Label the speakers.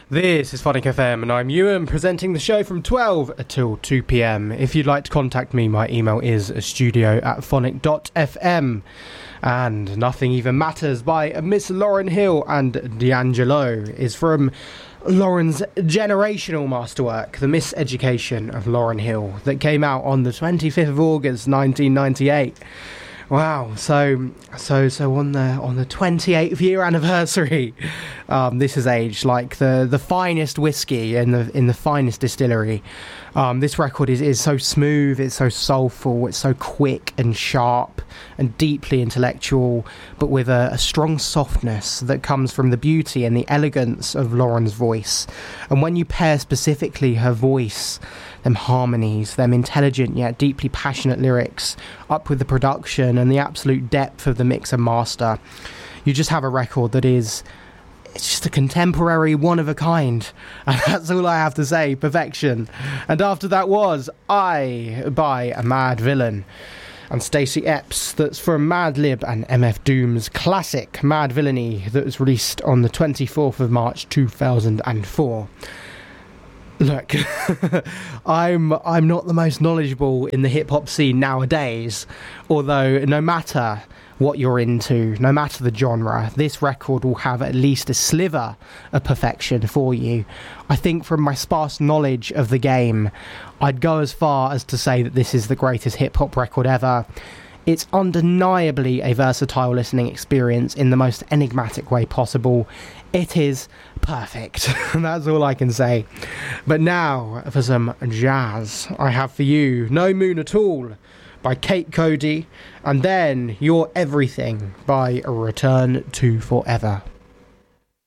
Speaker 1: This is Phonic FM and I'm Ewan, presenting the show from 12 until 2 p.m. If you'd like to contact me, my email is studio@phonic.fm. And Nothing Even Matters by Miss Lauryn Hill and D'Angelo is from Lauryn's generational masterwork, The Miseducation of Lauryn Hill, that came out on the 25th of August 1998. Wow, so on the 28th year anniversary, this has aged like the finest whiskey in the finest distillery. This record is so smooth, it's so soulful, it's so quick and sharp and deeply intellectual, but with a strong softness that comes from the beauty and the elegance of Lauryn's voice. And when you pair specifically her voice, them harmonies, them intelligent yet deeply passionate lyrics, up with the production and the absolute depth of the mix and master, you just have a record that it's just a contemporary one of a kind, and that's all I have to say. Perfection. And after that was I by a Mad Villain and Stacey Epps, that's from Madlib and MF Doom's classic Mad Villainy that was released on the 24th of March 2004. Look, I'm not the most knowledgeable in the hip-hop scene nowadays, although no matter what you're into, no matter the genre, this record will have at least a sliver of perfection for you. I think from my sparse knowledge of the game, I'd go as far as to say that this is the greatest hip-hop record ever. It's undeniably a versatile listening experience in the most enigmatic way possible. It is perfect. That's all I can say. But now, for some jazz, I have for you No Moon at All by Kate Cody, and then You're Everything by Return to Forever.